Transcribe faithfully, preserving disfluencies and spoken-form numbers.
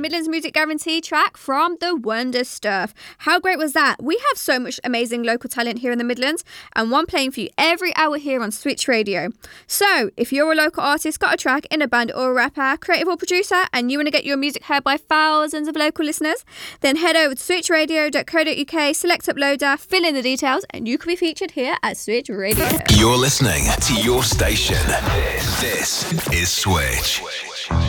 Midlands Music Guarantee track from The Wonder Stuff. How great was that? We have so much amazing local talent here in the Midlands, and one playing for you every hour here on Switch Radio. So, if you're a local artist, got a track in a band or a rapper, creative or producer, and you want to get your music heard by thousands of local listeners, then head over to switch radio dot co dot uk, select Uploader, fill in the details, and you can be featured here at Switch Radio. You're listening to your station. This is Switch.